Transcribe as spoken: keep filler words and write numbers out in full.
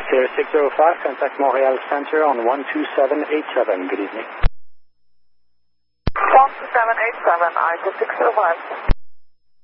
Sierra six zero five, contact Montreal Center on one two seven eight seven. Good evening. one two seven eight seven, I Q six zero five.